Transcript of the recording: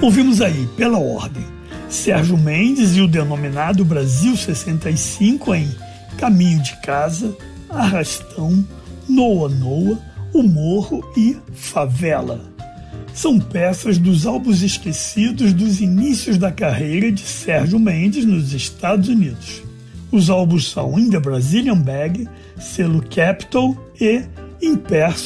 Ouvimos aí, pela ordem, Sérgio Mendes e o denominado Brasil 65 em Caminho de Casa, Arrastão, Noa Noa, O Morro e Favela. São peças dos álbuns esquecidos dos inícios da carreira de Sérgio Mendes nos Estados Unidos. Os álbuns são In the Brazilian Bag, selo Capitol e In Perso,